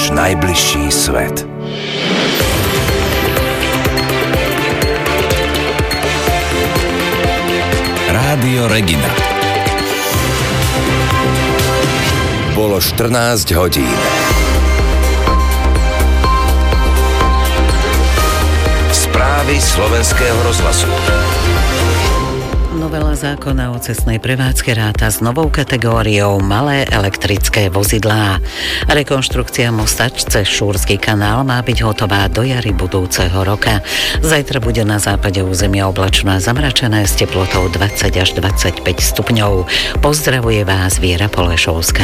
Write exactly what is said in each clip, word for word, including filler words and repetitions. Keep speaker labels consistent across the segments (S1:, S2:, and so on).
S1: náš najbližší svet. Rádio Regina. Bolo štrnásť hodín. Správy slovenského rozhlasu.
S2: Novela zákona o cestnej prevádzke ráta s novou kategóriou malé elektrické vozidlá. Rekonštrukcia mosta cez Šúrsky kanál má byť hotová do jary budúceho roka. Zajtra bude na západe územia oblačno a zamračené s teplotou dvadsať až dvadsaťpäť stupňov. Pozdravuje vás Viera Polešovská.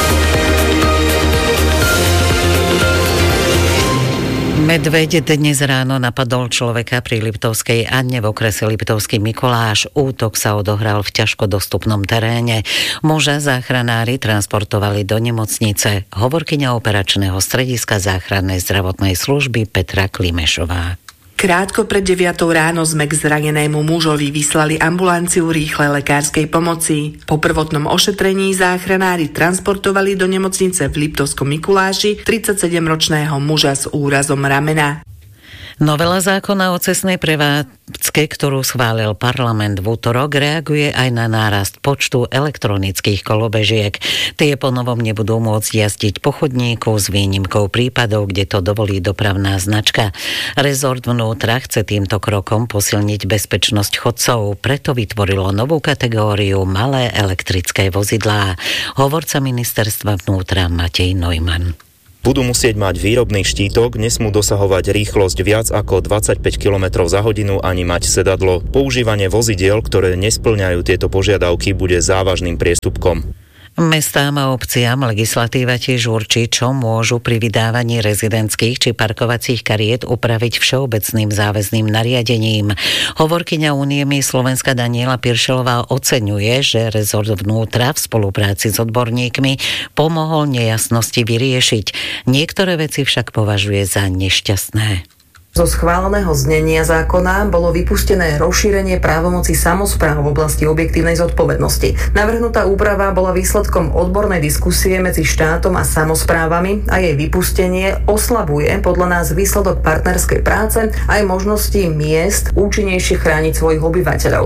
S2: Medveď dnes ráno napadol človeka pri Liptovskej Anne v okrese Liptovský Mikuláš. Útok sa odohral v ťažko dostupnom teréne. Muža záchranári transportovali do nemocnice. Hovorkyňa operačného strediska záchrannej zdravotnej služby Petra Klimešová.
S3: Krátko pred deviatou ráno sme k zranenému mužovi vyslali ambulanciu rýchlej lekárskej pomoci. Po prvotnom ošetrení záchranári transportovali do nemocnice v Liptovskom Mikuláši tridsaťsedemročného muža s úrazom ramena.
S2: Novela zákona o cestnej prevádzke, ktorú schválil parlament v útorok, reaguje aj na nárast počtu elektronických kolobežiek. Tie ponovom nebudú môcť jazdiť po chodníku s výnimkou prípadov, kde to dovolí dopravná značka. Rezort vnútra chce týmto krokom posilniť bezpečnosť chodcov, preto vytvorilo novú kategóriu malé elektrické vozidlá. Hovorca ministerstva vnútra Matej Neumann.
S4: Budú musieť mať výrobný štítok, nesmú dosahovať rýchlosť viac ako dvadsaťpäť kilometrov za hodinu ani mať sedadlo. Používanie vozidiel, ktoré nespĺňajú tieto požiadavky, bude závažným priestupkom.
S2: Mestám a obciam legislatíva tiež určí, čo môžu pri vydávaní rezidentských či parkovacích kariet upraviť všeobecným záväzným nariadením. Hovorkyňa Únie miest Slovenska Daniela Piršelová oceňuje, že rezort vnútra v spolupráci s odborníkmi pomohol nejasnosti vyriešiť. Niektoré veci však považuje za nešťastné.
S5: Zo schváleného znenia zákona bolo vypustené rozšírenie právomoci samospráv v oblasti objektívnej zodpovednosti. Navrhnutá úprava bola výsledkom odbornej diskusie medzi štátom a samosprávami a jej vypustenie oslabuje podľa nás výsledok partnerskej práce aj možnosti miest účinnejšie chrániť svojich obyvateľov.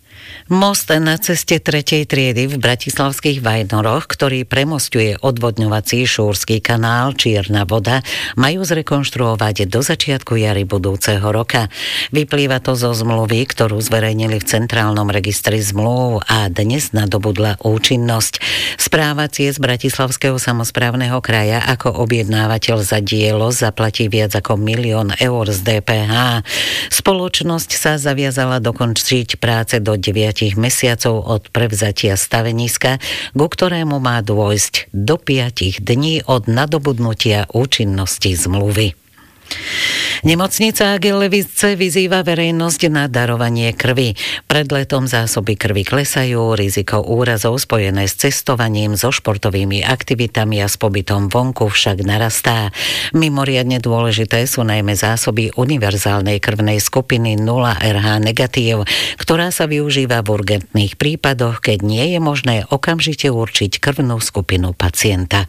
S2: Most na ceste tretej triedy v bratislavských Vajnoroch, ktorý premosťuje odvodňovací Šúrsky kanál Čierna voda, majú zrekonštruovať do začiatku jary budúceho roka. Vyplýva to zo zmluvy, ktorú zverejnili v Centrálnom registri zmluv a dnes nadobudla účinnosť. Správa ciest Bratislavského samosprávneho kraja ako objednávateľ za dielo zaplatí viac ako milión eur z dé pé há. Spoločnosť sa zaviazala dokončiť práce do deviatich mesiacov od prevzatia staveniska, ku ktorému má dôjsť do piatich dní od nadobudnutia účinnosti zmluvy. Nemocnica Agil-Levice vyzýva verejnosť na darovanie krvi. Pred letom zásoby krvi klesajú, riziko úrazov spojené s cestovaním, so športovými aktivitami a s pobytom vonku však narastá. Mimoriadne dôležité sú najmä zásoby univerzálnej krvnej skupiny nula er há negatív, ktorá sa využíva v urgentných prípadoch, keď nie je možné okamžite určiť krvnú skupinu pacienta.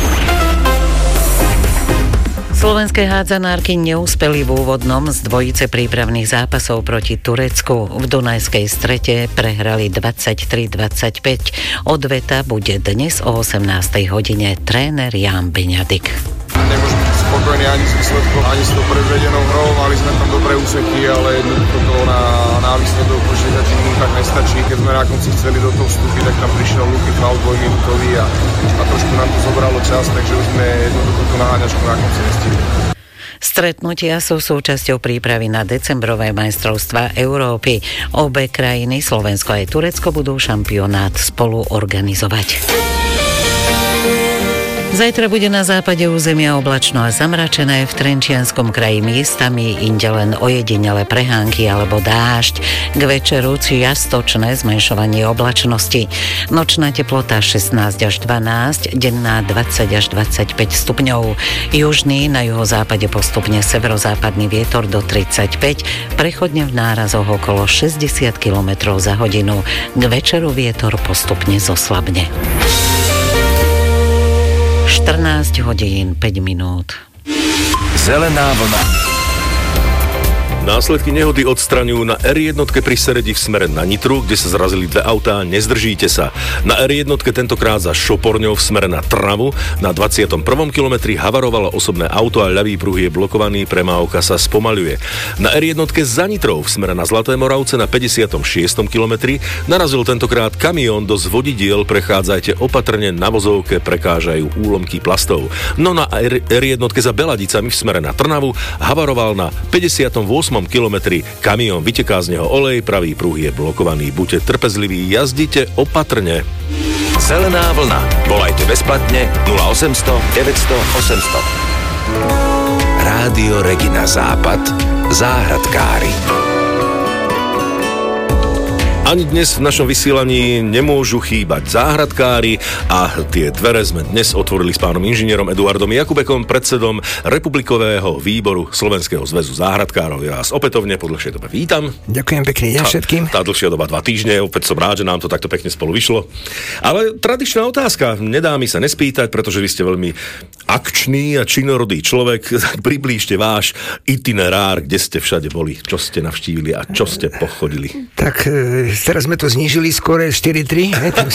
S2: Slovenské hádzanárky neúspeli v úvodnom z dvojice prípravných zápasov proti Turecku. V Dunajskej Strede prehrali dvadsaťtri dvadsaťpäť. Odveta bude dnes o osemnástej hodine. Tréner Ján Beňadik.
S6: Nemôžem byť spokojný ani s výsledkom, ani s tou predvedenou hrou. Mali sme tam dobré úseky, ale jednoducho to na, na výsledok po štyridsiatich minútach nestačí. Keď sme na konci chceli do toho vstúpiť, tak tam prišiel Luky faul dvojminútový a, a trošku nám to zobralo čas, takže už sme jednoducho tú naháňačku na konci nestihli.
S2: Stretnutia sú súčasťou prípravy na decembrové majstrovstvá Európy. Obe krajiny, Slovensko aj Turecko, budú šampionát spolu organizovať. Zajtra bude na západe územia oblačno a zamračené, v Trenčianskom kraji miestami, inde len ojedinele prehánky alebo dážď. K večeru čiastočné zmenšovanie oblačnosti. Nočná teplota šestnásť až dvanásť, denná dvadsať až dvadsaťpäť stupňov. Južný, na juhozápade postupne severozápadný vietor do tridsaťpäť, prechodne v nárazoch okolo šesťdesiat kilometrov za hodinu. K večeru vietor postupne zoslabne. štrnásť hodín päť minút.
S1: Zelená vlna.
S7: Následky nehody odstraňujú na er jedna pri Seredi v smere na Nitru, kde sa zrazili dve autá, nezdržíte sa. Na er jedna tentokrát za Šoporňou v smere na Trnavu na dvadsiatom prvom kilometri havarovalo osobné auto a ľavý pruh je blokovaný, premávka sa spomaľuje. Na er jedna za Nitrou v smere na Zlaté Moravce na päťdesiatom šiestom kilometri narazil tentokrát kamión do zvodidiel, prechádzajte opatrne, na vozovke prekážajú úlomky plastov. No na er jedna za Beladicami v smere na Trnavu havaroval na päťdesiatom ôsmom kilometri kamión, vyteká z neho olej, pravý pruh je blokovaný. Buďte trpezliví, jazdite opatrne.
S1: Zelená vlna. Volajte bezplatne nula osemsto deväťsto osemsto. Rádio Regina Západ. Záhradkári.
S7: Ani dnes v našom vysielaní nemôžu chýbať záhradkári a tie dvere sme dnes otvorili s pánom inžinierom Eduardom Jakubekom, predsedom Republikového výboru Slovenského zväzu záhradkárov. Ja vás opätovne po dlhšej dobe vítam.
S8: Ďakujem pekne ja všetkým.
S7: Tá, tá dlhšia doba dva týždne, opäť som rád, že nám to takto pekne spolu vyšlo. Ale tradičná otázka, nedá mi sa nespýtať, pretože vy ste veľmi akčný a činorodý človek. Priblížte váš itinerár, kde ste všade boli, čo ste navštívili a čo ste pochodili.
S8: Tak teraz sme to znížili skôr štyri tri,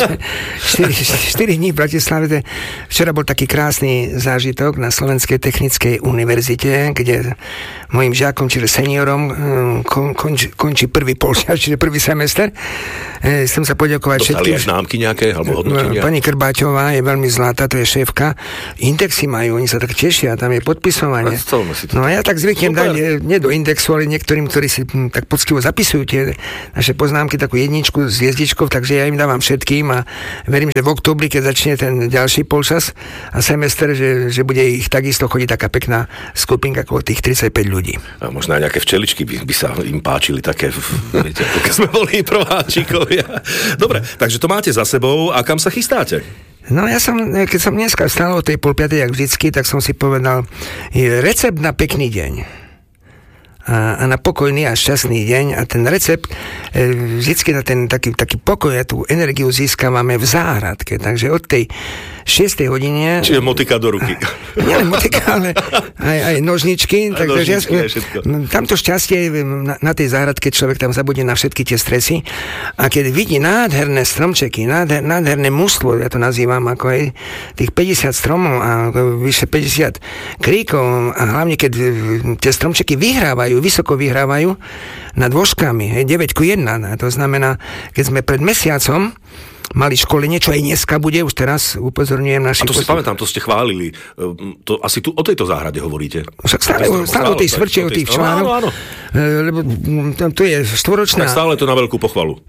S8: štyri dní v Bratislave. Včera bol taký krásny zážitok na Slovenskej technickej univerzite, kde mojim žiakom, čiže seniorom, kon, končí, končí prvý polčas, čiže prvý semester. Chcem sa poďakovať všetkým.
S7: Dostali známky nejaké, alebo hodnotenia?
S8: Pani Krbáčová je veľmi zlatá, to je šéfka. Indexy majú, oni sa tak tešia, tam je podpisovanie. No a ja tak zvyknem dať, nie do indexu, ale niektorým, ktorí si tak poctivo zapisujú tie naše poznámky, takú jedničku s hviezdičkou, takže ja im dávam všetkým a verím, že v októbri, keď začne ten ďalší polčas a semester, že, že bude ich takisto chodiť taká pekná skupinka ako tých tridsaťpäť ľudí.
S7: A možno aj nejaké včeličky by, by sa im páčili také, viete, ako keď sme boli prváčikovia. Dobre, takže to máte za sebou a kam sa chystáte?
S8: No ja som, keď som dneska vstal o tej pol piatej, jak vždycky, tak som si povedal, je recept na pekný deň. A, a na pokojný a šťastný deň a ten recept e, vždycky na ten taký, taký pokoj a tú energiu získavame v záhradke, takže od tej šiestej hodine...
S7: Čiže motika do ruky.
S8: Nie motika, ale aj, aj nožničky.
S7: Aj nožničky, ja, aj všetko.
S8: Tamto šťastie na, na tej záhradke človek tam zabudne na všetky tie stresy a keď vidí nádherné stromčeky, nádher, nádherné mužstvo, ja to nazývam ako aj tých päťdesiat stromov a vyše päťdesiat kríkov a hlavne keď tie stromčeky vyhrávajú, vysoko vyhrávajú nad dôžkami, hej, deväť ku jednému. To znamená, keď sme pred mesiacom mali školenie, čo aj dneska bude, už teraz upozorňujem našich...
S7: A to si posl- pamätám, to ste chválili. To, asi tu o tejto záhrade hovoríte.
S8: Však stále, stále, stále o tej svrče, o tých článov.
S7: Áno, áno.
S8: Lebo to je štvoročná...
S7: Tak stále to na veľkú pochvalu.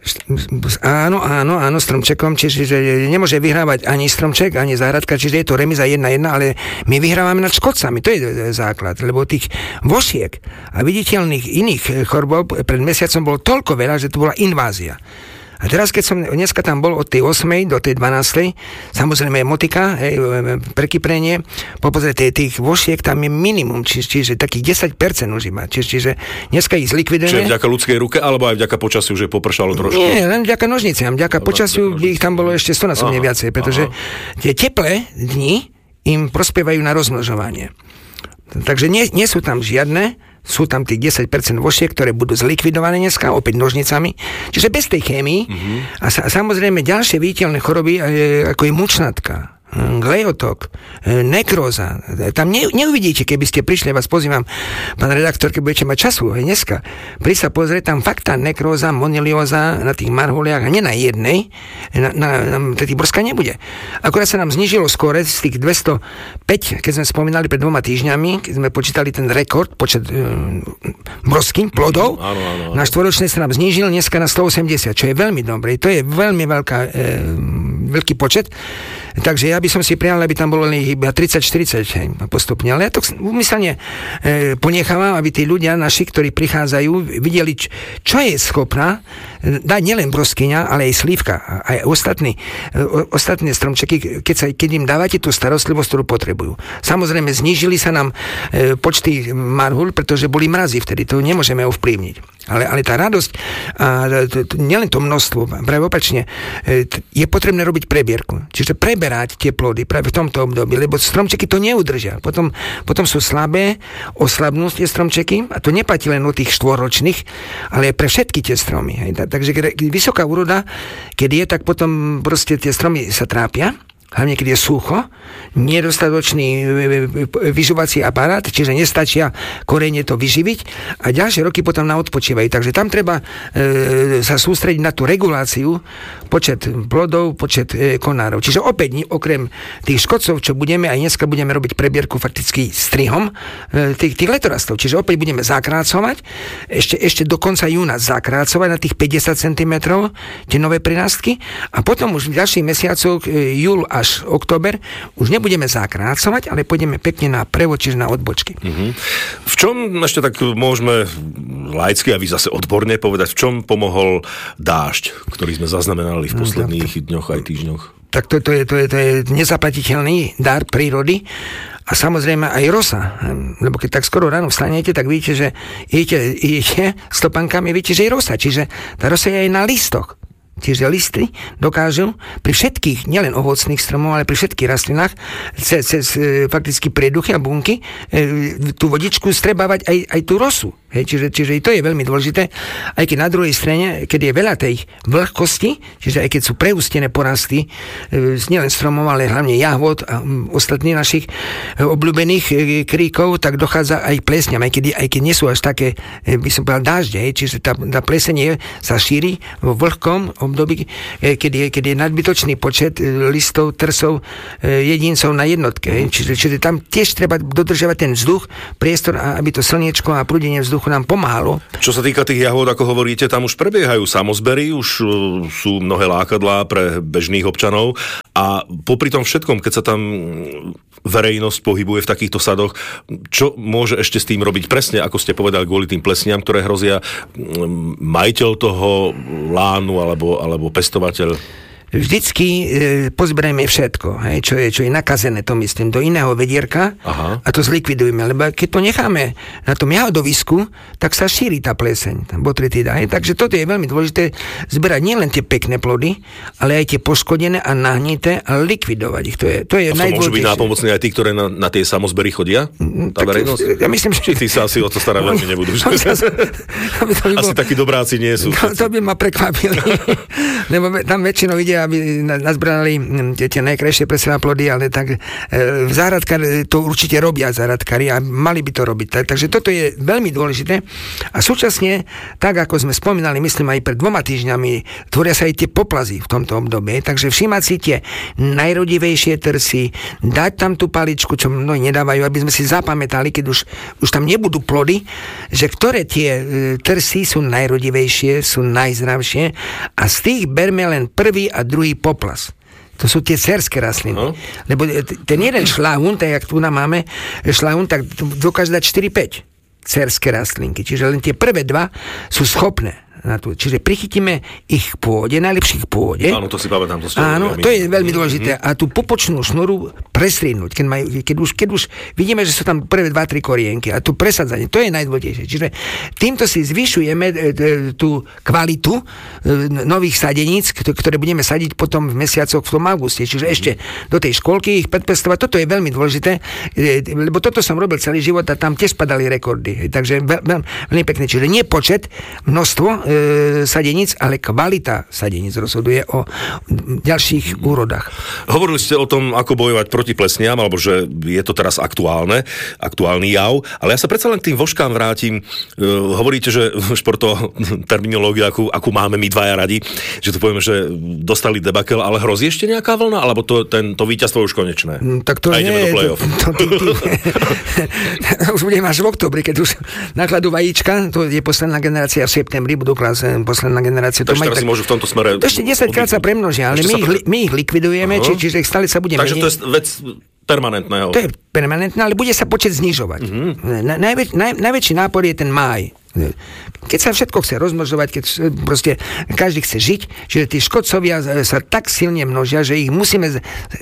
S8: Áno, áno, áno, stromčekom, čiže nemôže vyhrávať ani stromček, ani záhradka, čiže je to remiza jedna jedna, ale my vyhrávame nad škodcami, to je základ, lebo tých vošiek a viditeľných iných chorôb pred mesiacom bolo toľko veľa, že to bola invázia. A teraz, keď som dneska tam bol od tej ôsmej do tej dvanástej, samozrejme je motika, hej, prekyprenie, popozrite, tých vošiek tam je minimum, či, čiže takých desať percent už iba. Čiže, čiže dneska ich zlikvidujeme.
S7: Čiže vďaka ľudskej ruke, alebo aj vďaka počasiu, že popršalo trošku?
S8: Nie, len vďaka nožniciam. Vďaka počasiu ich tam bolo ešte stonásobne viacej, pretože aha. tie teplé dni im prospievajú na rozmnožovanie. Takže nie, nie sú tam žiadne, sú tam tých desať percent vošiek, ktoré budú zlikvidované dneska, opäť nožnicami. Čiže bez tej chémii. Mm-hmm. A, sa, a samozrejme ďalšie viditeľné choroby, ako je mučnatka, glejotok, nekróza. Tam ne, neuvidíte, keby ste prišli, vás pozývam, pán redaktor, keď budete mať času, aj dneska, pri sa pozrieť, tam fakt tá nekróza, monilióza na tých marhuliach, a nie na jednej, na, na, na tých brska nebude. Akurát sa nám znížilo skóre z tých dvestopäť, keď sme spomínali pred dvoma týždňami, keď sme počítali ten rekord, počet e, broskyň, plodov, áno, áno, áno. Na štvoročnej sa nám znížil dneska na stoosemdesiat, čo je veľmi dobré. To je veľmi veľká, e, veľký počet. Takže ja by som si prijal, aby tam bolo iba tridsať štyridsať postupne. Ale ja to umyselne e, ponechávam, aby tí ľudia naši, ktorí prichádzajú, videli, čo je schopná dať nielen broskyňa, ale aj slívka. Aj ostatní, e, ostatné stromčeky, keď, sa, keď im dávate tú starostlivosť, ktorú potrebujú. Samozrejme, znížili sa nám e, počty marhul, pretože boli mrazy vtedy. To nemôžeme ovplyvniť. Ale, ale tá radosť, a to, to, nielen to množstvo, práve opačne, je potrebné robiť prebierku. Čiže preberať tie plody práve v tomto období, lebo stromčeky to neudržia. Potom, potom sú slabé, oslabnú tie stromčeky, a to neplatí len o tých štvoročných, ale aj pre všetky tie stromy. Hej. Takže vysoká úroda, keď je, tak potom proste tie stromy sa trápia, hlavne keď je sucho, nedostatočný vyžovací aparát, čiže nestačia korene to vyživiť a ďalšie roky potom na odpočívajú. Takže tam treba e, sa sústrediť na tú reguláciu, počet plodov, počet e, konárov. Čiže opäť, okrem tých škodcov, čo budeme, aj dneska budeme robiť prebierku fakticky strihom e, tých, tých letorastov. Čiže opäť budeme zakrácovať, ešte, ešte do konca júna zakrácovať na tých päťdesiat centimetrov tie nové prirastky a potom už v ďalších mesiacoch e, júl a až október, už nebudeme zakrácovať, ale pôjdeme pekne na prevod, čiže na odbočky. Mm-hmm.
S7: V čom ešte tak môžeme laicky a vy zase odborne povedať, v čom pomohol dážď, ktorý sme zaznamenali v posledných no, dňoch aj týždňoch?
S8: Tak to, to, je, to, je, to je nezaplatiteľný dar prírody a samozrejme aj rosa. Lebo keď tak skoro ráno vstanete, tak vidíte, že idete, idete stopánkami, vidíte, že je rosa. Čiže tá rosa je aj na listoch. Čiže listy dokážu pri všetkých, nielen ovocných stromov, ale pri všetkých rastlinách cez, cez fakticky prieduchy a bunky e, tú vodičku strebávať aj, aj tú rosu. Hej, čiže, čiže to je veľmi dôležité, aj keď na druhej strane, keď je veľa tej vlhkosti, čiže aj keď sú preústené porasty, e, nielen stromov, ale hlavne jahôd a um, ostatných našich e, obľúbených e, kríkov, tak dochádza aj plesňam, aj keď, aj keď nie sú až také, e, by som povedal, dážde, hej, čiže tá, tá plesenie sa šíri vo vlhkom období, e, keď, je, keď je nadbytočný počet e, listov, trsov, e, jedincov na jednotke. Hej, čiže, čiže tam tiež treba dodržiavať ten vzduch, priestor, aby to slniečko a prúdenie vzduchu nám pomáhalo.
S7: Čo sa týka tých jahôd, ako hovoríte, tam už prebiehajú samozbery, už uh, sú mnohé lákadlá pre bežných občanov a popri tom všetkom, keď sa tam verejnosť pohybuje v takýchto sadoch, čo môže ešte s tým robiť presne, ako ste povedali, kvôli tým plesniam, ktoré hrozia, majiteľ toho lánu alebo, alebo pestovateľ?
S8: Vždycky e, pozberajme všetko, hej, čo, je, čo je nakazené, to myslím, do iného vedierka. Aha. A to zlikvidujeme, lebo keď to necháme na tom jahodovisku, tak sa šíri tá pleseň, tá botrytida. Takže toto je veľmi dôležité, zberať nielen tie pekné plody, ale aj tie poškodené a nahnité a likvidovať ich. To je, to je
S7: a to môžu byť nápomocní aj tí, ktoré na, na tie samozbery chodia? Tá verejnosť?
S8: Ja myslím, že...
S7: Či tí sa asi o to stará veľmi nebudú. Asi takí dobráci nie sú.
S8: To, to by ma prekvapili. Lebo tam väčšinou ide, aby nazbrali tie, tie najkrajšie pre seba plody, ale tak e, záhradkári to určite robia záhradkári a mali by to robiť. Tak, takže toto je veľmi dôležité a súčasne, tak ako sme spomínali, myslím aj pred dvoma týždňami, tvoria sa aj tie poplazy v tomto období, takže všímať si tie najrodivejšie trsy, dať tam tú paličku, čo mnohí nedávajú, aby sme si zapamätali, keď už, už tam nebudú plody, že ktoré tie e, trsy sú najrodivejšie, sú najzdravšie a z tých berme len prvý a druhý poplas. To sú tie cerské rastliny. No. Lebo ten jeden šlahún, tak jak tu nám máme šlahún, tak dokáže dať štyri päť cerské rastlinky. Čiže len tie prvé dva sú schopné. Na tú. Čiže prichytíme ich k pôde, najlepších k pôde.
S7: Áno, to si pamätám. To
S8: Áno, to je veľmi dôležité. Mm-hmm. A tú popočnú šnuru prestriednúť, keď, majú, keď, už, keď už vidíme, že sú tam prvé dva tri korienky a tu presadzanie, to je najdôležitejšie. Čiže týmto si zvyšujeme e, e, tú kvalitu e, nových sadeníc, ktoré budeme sadiť potom v mesiacoch v tom auguste. Čiže mm-hmm. ešte do tej školky ich predpestovať. Toto je veľmi dôležité, e, lebo toto som robil celý život a tam tiež padali rekordy. Takže veľ, veľ, veľmi pekne. Čiže nie počet, množstvo sadeníc, ale kvalita sadeníc rozhoduje o ďalších úrodách.
S7: Hovorili ste o tom, ako bojovať proti plesniam, alebo že je to teraz aktuálne, aktuálny jav, ale ja sa predsa len k tým vožkám vrátim. Hovoríte, že športová terminológia, akú, akú máme my dvaja radi, že to povieme, že dostali debakel, ale hrozí ešte nejaká vlna, alebo to, ten, to víťazstvo už konečné?
S8: Tak to
S7: a ideme
S8: nie,
S7: do play-off.
S8: To, to, to, to, už budeme až v oktobri, keď už nakladú vajíčka, to je posledná generácia v septembri, budú posledná generácia.
S7: Takže teraz tak, si môžu v tomto smere...
S8: To ešte desaťkrát sa premnožia, ale my ich, pre... my ich likvidujeme, či, čiže stále sa bude
S7: Takže
S8: meniť.
S7: to je vec permanentného.
S8: To je permanentné, ale bude sa počet znižovať. Uh-huh. Na, najväč, naj, najväčší nápor je ten máj. Keď sa všetko chce rozmnožovať, keď proste každý chce žiť, že tí škodcovia sa tak silne množia, že ich musíme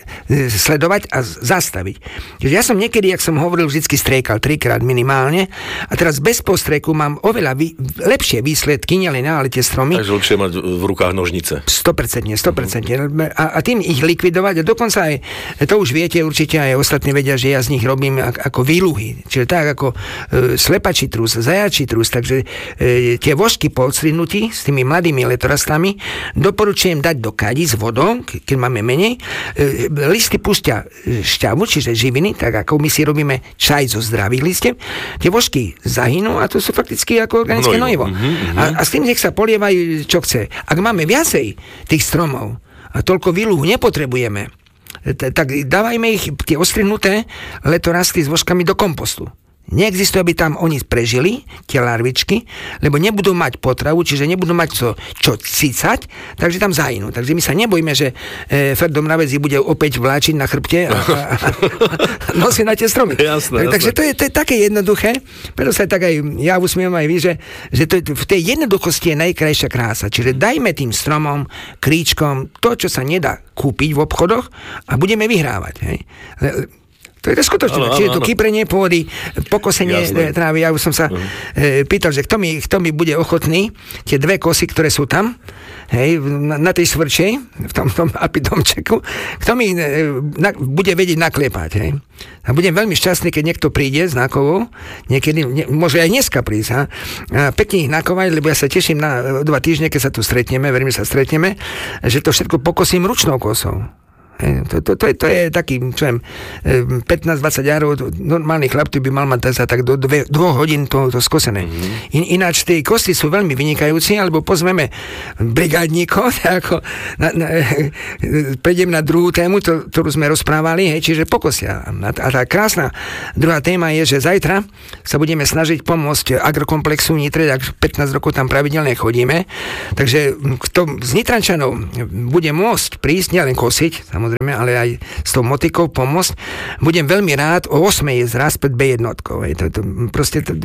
S8: sledovať a zastaviť. Čiže ja som niekedy, jak som hovoril, vždycky striekal trikrát minimálne a teraz bez postreku mám oveľa vý, lepšie výsledky, nielen na ale tie stromy.
S7: Takže lepšie mať v rukách nožnice.
S8: sto percent, sto percent. A, a tým ich likvidovať a dokonca aj, to už viete, určite aj ostatní vedia, že ja z nich robím ako výluhy. Čiže tak ako e, slepačí trus, zajačí trus, takže e, tie vožky po odstrihnutí s tými mladými letorastami doporučujem dať do kadí s vodou, keď máme menej. E, listy púšťa šťavu, čiže živiny, tak ako my si robíme čaj zo zdravých listiev. Tie vožky zahynú a to sú fakticky ako organické hnojivo. Mm-hmm. A, a s tým nech sa polievajú, čo chce. Ak máme viacej tých stromov a toľko výluhu nepotrebujeme, tak dávajme ich, tie ostrihnuté letorasty s vožkami do kompostu. Neexistuje, aby tam oni prežili, tie larvičky, lebo nebudú mať potravu, čiže nebudú mať čo, čo cicať, takže tam zahynú. Takže my sa nebojíme, že e, Ferdo Mravec bude opäť vláčiť na chrbte a, a, a nosí na tie stromy.
S7: Jasné,
S8: takže
S7: jasné.
S8: to je, to je také jednoduché, preto sa tak aj ja usmiem aj vy, že, že to, v tej jednoduchosti je najkrajšia krása. Čiže dajme tým stromom, kríčkom to, čo sa nedá kúpiť v obchodoch a budeme vyhrávať. Hej. To je to skutočné.
S7: Ano,
S8: Čiže
S7: ano,
S8: to kyprenie pôdy, pokosenie
S7: Jasné.
S8: trávy. Ja už som sa uh-huh. e, pýtal, že kto mi, kto mi bude ochotný tie dve kosy, ktoré sú tam, hej, na, na tej svrčej, v tom, tom apidomčeku, kto mi e, na, bude vedieť nakliepať. Hej. A budem veľmi šťastný, keď niekto príde s nákovou, niekedy, ne, môže aj dneska prísť, ha, a pekne ich nakovať, lebo ja sa teším na dva týždne, keď sa tu stretneme, verím, že sa stretneme, že to všetko pokosím ručnou kosou. To, to, to, je, to je taký, čo viem, pätnásť dvadsať járov, normálny chlap, by mal mať sa tak do dve, dvoch hodín to, to skosené. Mm-hmm. In, ináč tie kosti sú veľmi vynikajúci, alebo pozveme brigádníkov, ako na, na, prejdem na druhú tému, to, ktorú sme rozprávali, hej, čiže pokosia. A tá, a tá krásna druhá téma je, že zajtra sa budeme snažiť pomôcť agrokomplexu Nitre, tak pätnásť rokov tam pravidelne chodíme, takže kto z Nitrančanov bude môcť prísť, nielen kosiť, samozrejme, ale aj s tou motikou pomôcť. Budem veľmi rád, o ôsmej je zraz pred bé jednotkou. To, to, proste, to,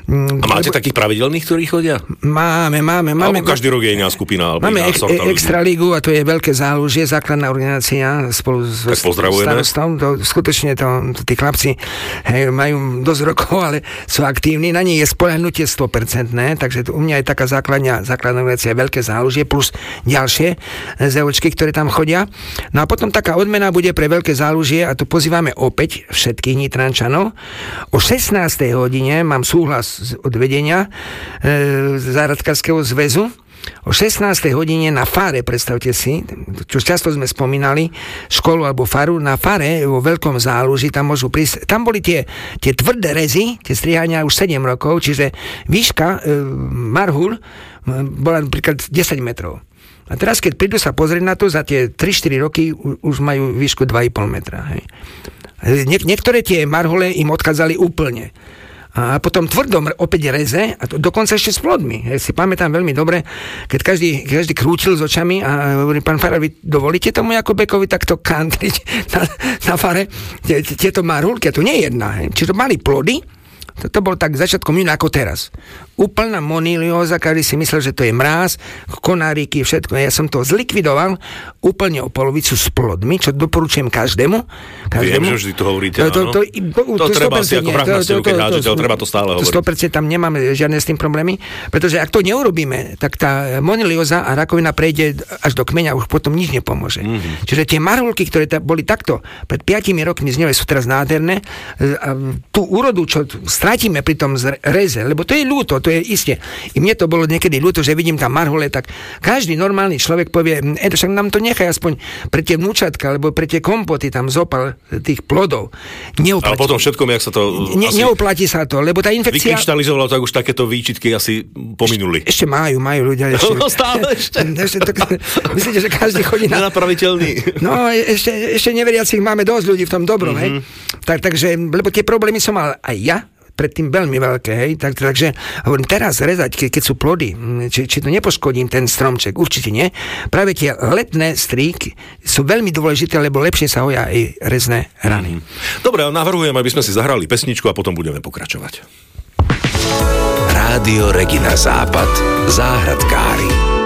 S7: a máte lebo... takých pravidelných, ktorí chodia?
S8: Máme, máme. máme
S7: alebo každý rok je iná skupina? Alebo
S8: máme
S7: iná
S8: ek,
S7: sorta
S8: Extraligu a to je veľké zálužie, základná organizácia spolu s starostom. To, skutočne to, to tí chlapci hej, majú dosť rokov, ale sú aktívni. Na nej je spoľahnutie sto percent, takže to, u mňa je taká základná, základná organizácia veľké zálužie plus ďalšie zaučky, ktoré tam chodia. No a potom taká odmena bude pre veľké zálužie a tu pozývame opäť všetkých Nitrančanov. O šestnástej hodine mám súhlas od vedenia e, Záhradkárskeho zväzu. O šestnástej hodine na fare, predstavte si, čo často sme spomínali, školu alebo faru, na fare vo veľkom záluži, tam môžu prísť, tam boli tie, tie tvrdé rezy, tie strihania už sedem rokov, čiže výška e, marhul bola napríklad desať metrov. A teraz, keď prídu sa pozrieť na to, za tie tri štyri roky už majú výšku dva a pol metra. Hej. Nie, niektoré tie marhole im odchádzali úplne. A potom tvrdom opäť reze, a to dokonca ešte s plodmi. Hej, si pamätám veľmi dobre, keď každý, každý krútil s očami a hovorí, pán farár, vy dovolíte tomu Jakobekovi takto kantriť na, na fare tieto marhulky? To nie je jedna. Hej. Čiže mali plody, to, to bolo tak začiatkom júna ako teraz. Úplná monilióza, každý si myslel, že to je mráz, konáriky, všetko. Ja som to zlikvidoval úplne o polovicu s plodmi, čo doporučujem každému. každému.
S7: Viem, že vždy to hovoríte,
S8: to, to, to, to,
S7: to, to treba si ako vrah na stenu, keď hádžete, ale treba to stále hovoriť.
S8: sto percent tam nemáme žiadne s tým problémy, pretože ak to neurobíme, tak tá monilióza a rakovina prejde až do kmeňa, už potom nič nepomôže. Mm-hmm. Čiže tie marhulky, ktoré ta, boli takto pred piatimi rokmi z ňou, sú teraz nádherné. A tú úrodu, čo stratíme pri tom reze, lebo to je ľúto, to je isté. I mne to bolo niekedy ľúto, že vidím tam marhule, tak každý normálny človek povie, e, však nám to nechaj aspoň pre tie vnúčatka, alebo pre tie kompoty tam zopal tých plodov. Neoplatí.
S7: Ale potom všetkom, jak sa to...
S8: Ne, asi... Neoplatí sa to, lebo tá infekcia...
S7: Vykryštalizovalo, tak už takéto výčitky asi pominuli.
S8: Ešte majú, majú ľudia. Ešte,
S7: no stále ešte.
S8: ešte to, myslíte, že každý chodí na...
S7: Nenapraviteľný.
S8: No, ešte, ešte neveriacich máme dosť ľudí v tom dobrom, mm-hmm. hej. Tak, takže, lebo tie problémy som mal aj ja, predtým veľmi veľké, hej, tak, takže hovorím, teraz rezať, ke, keď sú plody, či, či to nepoškodím ten stromček, určite nie. Práve tie letné stríky sú veľmi dôležité, lebo lepšie sa hoja aj rezné rany.
S7: Dobre, navrhujem, aby sme si zahrali pesničku a potom budeme pokračovať.
S1: Rádio Regina Západ. Záhradkári.